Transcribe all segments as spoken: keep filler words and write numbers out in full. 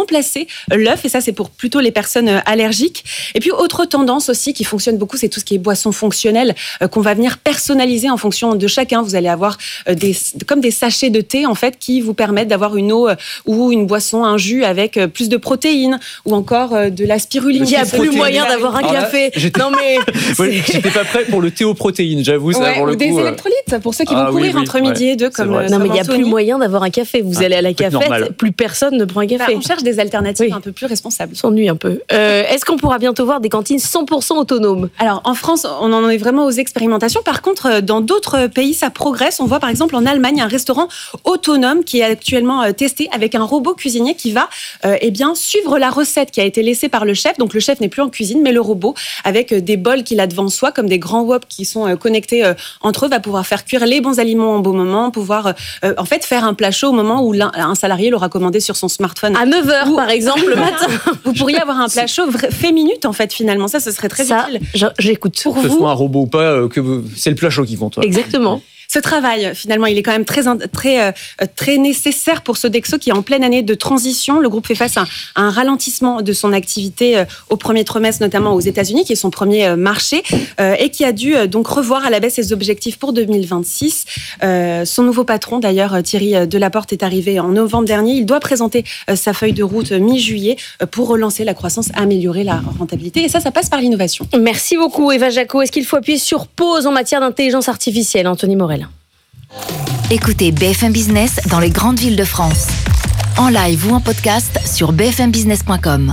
remplacer l'œuf, et ça c'est pour plutôt les personnes allergiques. Et puis autre tendance aussi qui fonctionne beaucoup, c'est tout ce qui est boissons fonctionnelles euh, qu'on va venir personnaliser en fonction de chacun. Vous allez avoir euh, des, comme des sachets de thé en fait qui vous permettent d'avoir une eau euh, ou une boisson, un jus avec euh, plus de protéines ou encore euh, de la spiruline. Il n'y a plus moyen d'avoir un Alors café. Là, j'étais... Non mais ouais, j'étais pas prêt pour le thé aux protéines, j'avoue. Ça, Ouais, pour le ou des coup, électrolytes pour ceux qui ah, vont courir oui, oui, entre midi ouais, et deux comme. vrai. non mais il n'y a Anthony. plus moyen d'avoir un café. Vous Ah, allez à la truc normal. cafette, plus personne ne prend un Bah, café. on cherche des alternatives Oui. un peu plus responsables. S'ennuie un peu. Euh, est-ce qu'on pourra bientôt voir des cantines cent pour cent autonomes ? Alors, en France, on en est vraiment aux expérimentations. Par contre, dans d'autres pays, ça progresse. On voit par exemple en Allemagne un restaurant autonome qui est actuellement euh, testé avec un robot cuisinier qui va euh, eh bien, suivre la recette qui a été laissée par le chef. Donc, le chef n'est plus en cuisine, mais le robot, avec euh, des bols qu'il a devant soi, comme des grands wops qui sont euh, connectés euh, entre eux, va pouvoir faire cuire les bons aliments au bon moment, pouvoir euh, en fait faire un plat chaud au moment où l'un, un salarié l'aura commandé sur son smartphone. À neuf heures Ou- par exemple le matin. Vous pourriez avoir un plat chaud vra- fait minute, en fait, finalement. Ça, ce serait très Ça, utile. je- j'écoute. Pour Que ce vous, soit un robot ou pas, euh, que vous- c'est le plat chaud qui compte. Ouais. Exactement. ce travail, finalement, il est quand même très, très, très nécessaire pour Sodexo qui est en pleine année de transition. Le groupe fait face à un ralentissement de son activité au premier trimestre, notamment aux États-Unis, qui est son premier marché, et qui a dû donc revoir à la baisse ses objectifs pour deux mille vingt-six. Son nouveau patron, d'ailleurs, Thierry Delaporte, est arrivé en novembre dernier. Il doit présenter sa feuille de route mi-juillet pour relancer la croissance, améliorer la rentabilité. Et ça, ça passe par l'innovation. Merci beaucoup, Eva Jaco. Est-ce qu'il faut appuyer sur pause en matière d'intelligence artificielle, Anthony Morel? Écoutez B F M Business dans les grandes villes de France. En live ou en podcast sur b f m business point com.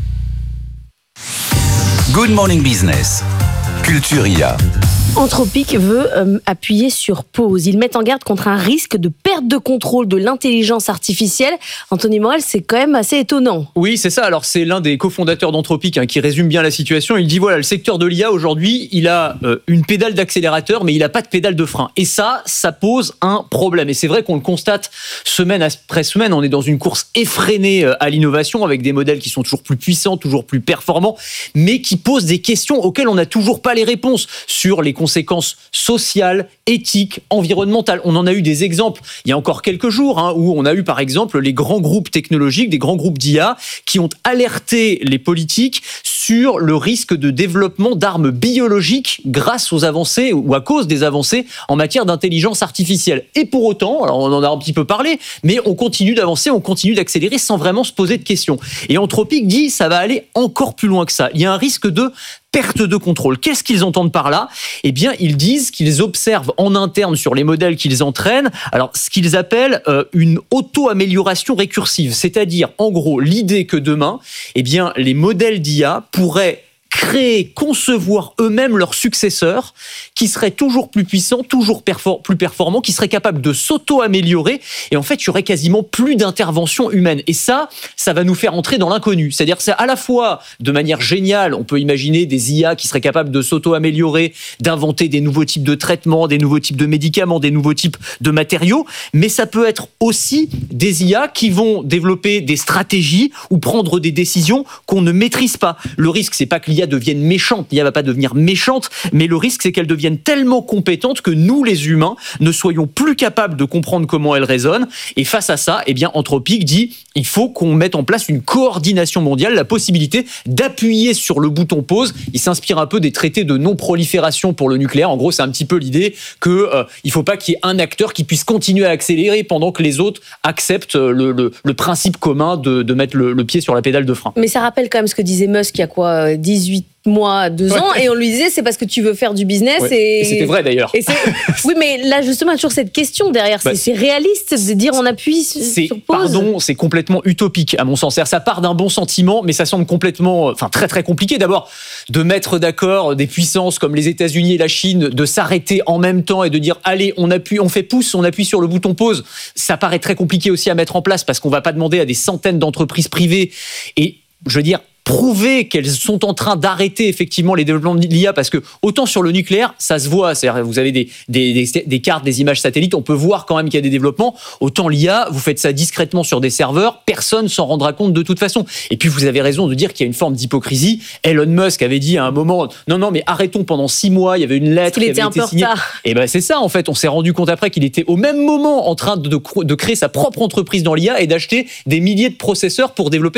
Good Morning Business. Culture I A. Anthropic veut euh, appuyer sur pause. Ils mettent en garde contre un risque de perte de contrôle de l'intelligence artificielle. Anthony Morel, c'est quand même assez étonnant. Oui, c'est ça. Alors, c'est l'un des cofondateurs d'Anthropic hein, qui résume bien la situation. Il dit, voilà, le secteur de l'I A, aujourd'hui, il a euh, une pédale d'accélérateur, mais il n'a pas de pédale de frein. Et ça, ça pose un problème. Et c'est vrai qu'on le constate semaine après semaine. On est dans une course effrénée euh, à l'innovation, avec des modèles qui sont toujours plus puissants, toujours plus performants, mais qui posent des questions auxquelles on n'a toujours pas les réponses sur les conséquences sociales, éthiques, environnementales. On en a eu des exemples il y a encore quelques jours, hein, où on a eu par exemple les grands groupes technologiques, des grands groupes d'I A, qui ont alerté les politiques sur le risque de développement d'armes biologiques grâce aux avancées ou à cause des avancées en matière d'intelligence artificielle. Et pour autant, alors on en a un petit peu parlé, mais on continue d'avancer, on continue d'accélérer sans vraiment se poser de questions. Et Anthropic dit ça va aller encore plus loin que ça. Il y a un risque de perte de contrôle. Qu'est-ce qu'ils entendent par là ? Eh bien, ils disent qu'ils observent en interne sur les modèles qu'ils entraînent, alors ce qu'ils appellent euh, une auto-amélioration récursive, c'est-à-dire, en gros, l'idée que demain, eh bien, les modèles d'I A pourraient créer, concevoir eux-mêmes leurs successeurs qui seraient toujours plus puissants, toujours perfor- plus performants, qui seraient capables de s'auto-améliorer. Et en fait, il y aurait quasiment plus d'intervention humaine. Et ça, ça va nous faire entrer dans l'inconnu. C'est-à-dire que c'est à la fois, de manière géniale, on peut imaginer des I A qui seraient capables de s'auto-améliorer, d'inventer des nouveaux types de traitements, des nouveaux types de médicaments, des nouveaux types de matériaux. Mais ça peut être aussi des I A qui vont développer des stratégies ou prendre des décisions qu'on ne maîtrise pas. Le risque, c'est pas que l'I A devienne méchante, l'I A va pas devenir méchante, mais le risque c'est qu'elle devienne tellement compétente que nous les humains ne soyons plus capables de comprendre comment elle raisonne. Et face à ça, eh bien Anthropic dit il faut qu'on mette en place une coordination mondiale, la possibilité d'appuyer sur le bouton pause. Il s'inspire un peu des traités de non-prolifération pour le nucléaire. En gros, c'est un petit peu l'idée que euh, il faut pas qu'il y ait un acteur qui puisse continuer à accélérer pendant que les autres acceptent le, le, le principe commun de, de mettre le, le pied sur la pédale de frein. Mais ça rappelle quand même ce que disait Musk il y a quoi, dix-huit mois, deux ans, ouais. Et on lui disait c'est parce que tu veux faire du business. Ouais. Et... Et c'était vrai d'ailleurs. Et c'est... Oui, mais là justement, il y a toujours cette question derrière. Bah, c'est, c'est réaliste de dire on appuie c'est, sur pause. Pardon, c'est complètement utopique à mon sens. C'est-à-dire, ça part d'un bon sentiment, mais ça semble complètement, enfin très très compliqué. D'abord, de mettre d'accord des puissances comme les États-Unis et la Chine, de s'arrêter en même temps et de dire allez, on appuie, on fait pouce, on appuie sur le bouton pause. Ça paraît très compliqué aussi à mettre en place parce qu'on va pas demander à des centaines d'entreprises privées et je veux dire. Prouver qu'elles sont en train d'arrêter effectivement les développements de l'I A parce que autant sur le nucléaire ça se voit, c'est-à-dire vous avez des, des, des, des cartes, des images satellites, on peut voir quand même qu'il y a des développements, autant l'I A vous faites ça discrètement sur des serveurs, personne s'en rendra compte de toute façon. Et puis vous avez raison de dire qu'il y a une forme d'hypocrisie. Elon Musk avait dit à un moment non non mais arrêtons pendant six mois, il y avait une lettre qui avait été signée. Et ben c'est ça en fait, on s'est rendu compte après qu'il était au même moment en train de, de, de créer sa propre entreprise dans l'I A et d'acheter des milliers de processeurs pour développer